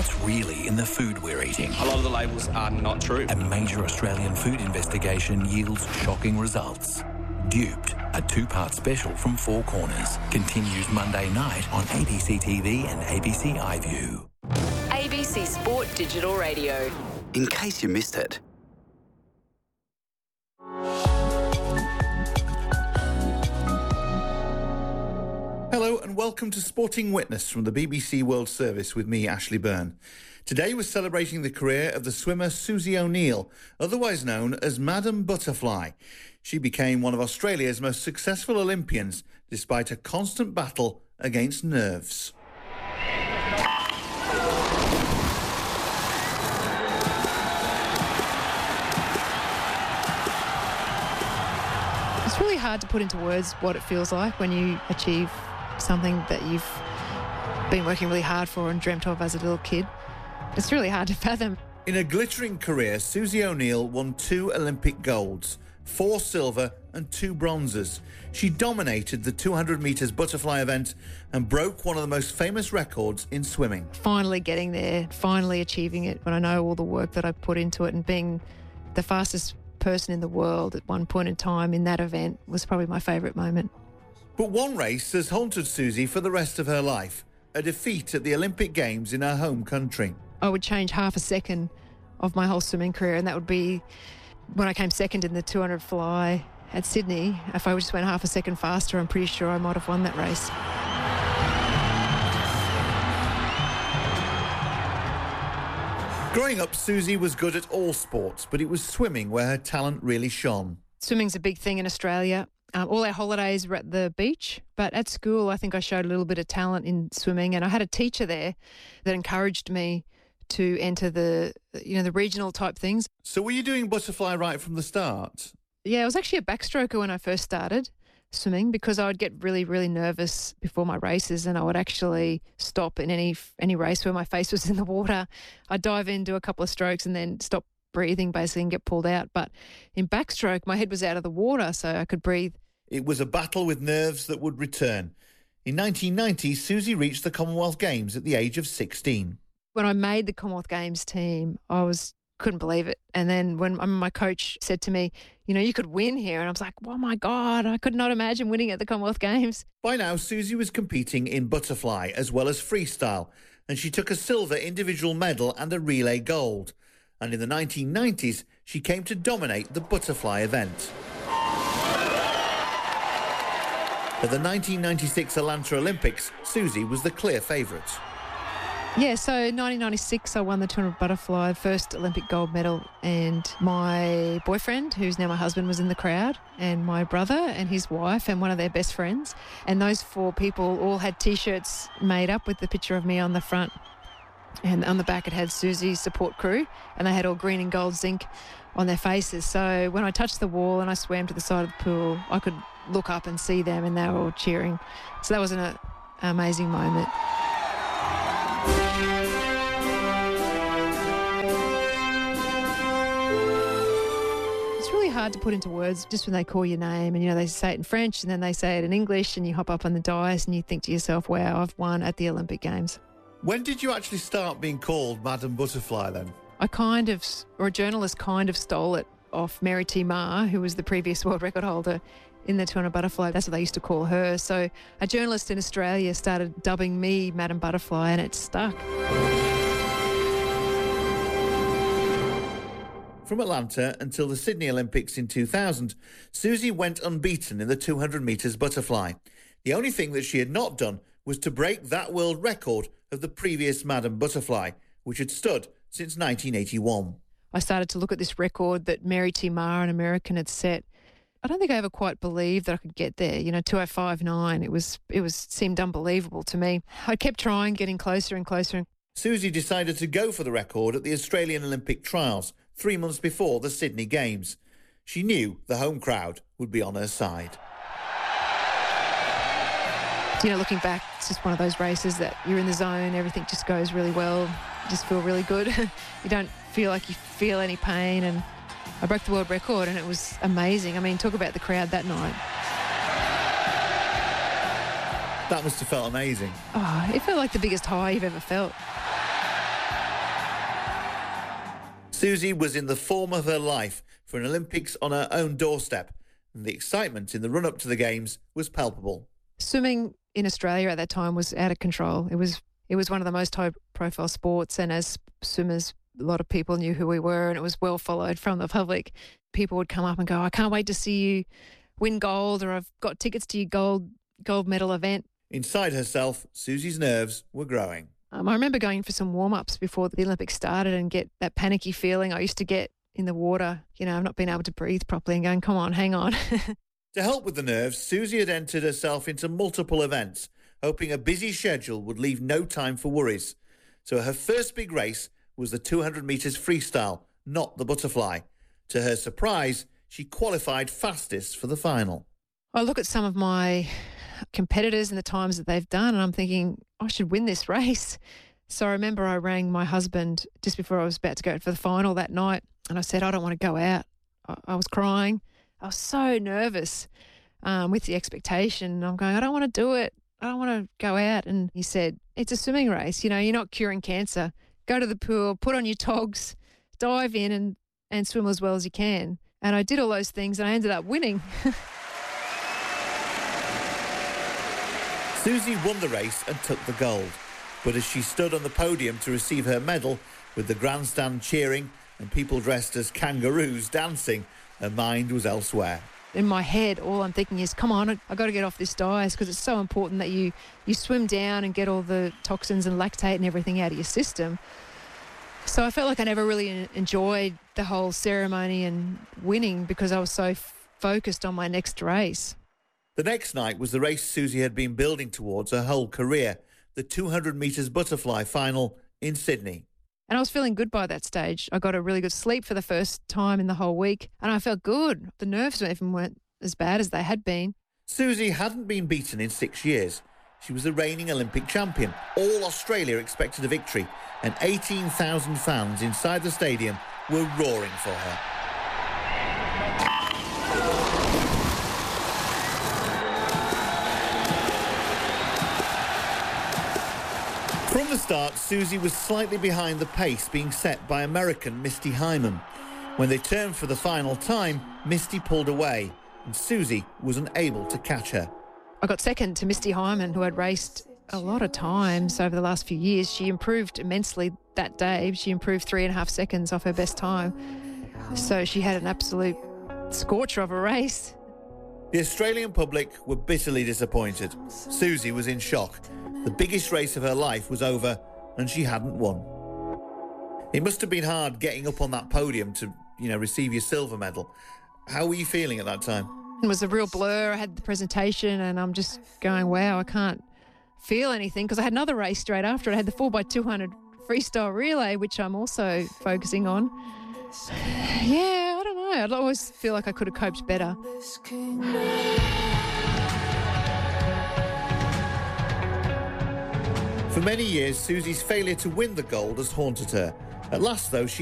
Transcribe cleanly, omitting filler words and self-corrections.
What's really in the food we're eating? A lot of the labels are not true. A major Australian food investigation yields shocking results. Duped, a two-part special from Four Corners, continues Monday night on ABC TV and ABC iView. ABC Sport Digital Radio. In case you missed it. Hello and welcome to Sporting Witness from the BBC World Service with me, Ashley Byrne. Today we're celebrating the career of the swimmer Susie O'Neill, otherwise known as Madam Butterfly. She became one of Australia's most successful Olympians despite a constant battle against nerves. It's really hard to put into words what it feels like when you achieve something that you've been working really hard for and dreamt of as a little kid. It's really hard to fathom. In a glittering career, Susie O'Neill won 2 Olympic golds, 4 silver and 2 bronzes. She dominated the 200 metres butterfly event and broke one of the most famous records in swimming. Finally getting there, finally achieving it, when I know all the work that I put into it, and being the fastest person in the world at one point in time in that event was probably my favourite moment. But one race has haunted Susie for the rest of her life, a defeat at the Olympic Games in her home country. I would change half a second of my whole swimming career, and that would be when I came second in the 200 fly at Sydney. If I just went half a second faster, I'm pretty sure I might have won that race. Growing up, Susie was good at all sports, but it was swimming where her talent really shone. Swimming's a big thing in Australia. All our holidays were at the beach, but at school I think I showed a little bit of talent in swimming, and I had a teacher there that encouraged me to enter the regional type things. So were you doing butterfly right from the start? Yeah, I was actually a backstroker when I first started swimming, because I would get really, really nervous before my races, and I would actually stop in any race where my face was in the water. I'd dive in, do a couple of strokes and then stop breathing basically and get pulled out. But in backstroke, my head was out of the water so I could breathe. It was a battle with nerves that would return. In 1990, Susie reached the Commonwealth Games at the age of 16. When I made the Commonwealth Games team, I couldn't believe it. And then when my coach said to me, you could win here. And I was like, oh my God, I could not imagine winning at the Commonwealth Games. By now, Susie was competing in butterfly as well as freestyle, and she took a silver individual medal and a relay gold. And in the 1990s, she came to dominate the butterfly event. At the 1996 Atlanta Olympics, Susie was the clear favourite. Yeah, so 1996 I won the 200 butterfly, first Olympic gold medal, and my boyfriend, who's now my husband, was in the crowd, and my brother and his wife and one of their best friends. And those 4 people all had T-shirts made up with the picture of me on the front, and on the back it had Susie's support crew, and they had all green and gold zinc on their faces. So when I touched the wall and I swam to the side of the pool, I could look up and see them, and they were all cheering. So that was an amazing moment. It's really hard to put into words just when they call your name, and they say it in French and then they say it in English, and you hop up on the dais and you think to yourself, wow, I've won at the Olympic Games. When did you actually start being called Madam Butterfly then? A journalist kind of stole it off Mary T. Marr, who was the previous world record holder in the 200 butterfly. That's what they used to call her. So a journalist in Australia started dubbing me Madam Butterfly, and it stuck. From Atlanta until the Sydney Olympics in 2000, Susie went unbeaten in the 200 metres butterfly. The only thing that she had not done was to break that world record of the previous Madam Butterfly, which had stood since 1981. I started to look at this record that Mary T. Marr, an American, had set. I don't think I ever quite believed that I could get there. 2059. It seemed unbelievable to me. I kept trying, getting closer and closer. Susie decided to go for the record at the Australian Olympic Trials 3 months before the Sydney Games. She knew the home crowd would be on her side. Looking back, it's just one of those races that you're in the zone, everything just goes really well, you just feel really good. You don't feel like you feel any pain, and I broke the world record and it was amazing. I mean, talk about the crowd that night. That must have felt amazing. Oh, it felt like the biggest high you've ever felt. Susie was in the form of her life for an Olympics on her own doorstep, and the excitement in the run-up to the Games was palpable. Swimming in Australia at that time was out of control. It was one of the most high-profile sports, and as swimmers, a lot of people knew who we were, and it was well followed from the public. People would come up and go, "I can't wait to see you win gold," or "I've got tickets to your gold medal event." Inside herself, Susie's nerves were growing. I remember going for some warm-ups before the Olympics started and get that panicky feeling I used to get in the water. I've not been able to breathe properly and going, come on, hang on. To help with the nerves, Susie had entered herself into multiple events, hoping a busy schedule would leave no time for worries. So her first big race was the 200 metres freestyle, not the butterfly. To her surprise, she qualified fastest for the final. I look at some of my competitors and the times that they've done, and I'm thinking, I should win this race. So I remember I rang my husband just before I was about to go for the final that night, and I said, I don't want to go out. I was crying. I was so nervous with the expectation. I'm going, I don't want to do it. I don't want to go out. And he said, it's a swimming race. You're not curing cancer. Go to the pool, put on your togs, dive in and swim as well as you can. And I did all those things and I ended up winning. Susie won the race and took the gold. But as she stood on the podium to receive her medal, with the grandstand cheering and people dressed as kangaroos dancing, her mind was elsewhere. In my head, all I'm thinking is, come on, I've got to get off this dais, because it's so important that you swim down and get all the toxins and lactate and everything out of your system. So I felt like I never really enjoyed the whole ceremony and winning because I was so focused on my next race. The next night was the race Susie had been building towards her whole career, the 200 metres butterfly final in Sydney. And I was feeling good by that stage. I got a really good sleep for the first time in the whole week, and I felt good. The nerves even weren't as bad as they had been. Susie hadn't been beaten in 6 years. She was the reigning Olympic champion. All Australia expected a victory, and 18,000 fans inside the stadium were roaring for her. From the start, Susie was slightly behind the pace being set by American Misty Hyman. When they turned for the final time, Misty pulled away, and Susie was unable to catch her. I got second to Misty Hyman, who had raced a lot of times over the last few years. She improved immensely that day. She improved 3.5 seconds off her best time. So she had an absolute scorcher of a race. The Australian public were bitterly disappointed. Susie was in shock. The biggest race of her life was over and she hadn't won. It must have been hard getting up on that podium to, receive your silver medal. How were you feeling at that time? It was a real blur. I had the presentation and I'm just going, wow, I can't feel anything, because I had another race straight after it. I had the 4x200 freestyle relay, which I'm also focusing on. Yeah, I don't know. I'd always feel like I could have coped better. For many years, Susie's failure to win the gold has haunted her. At last, though, she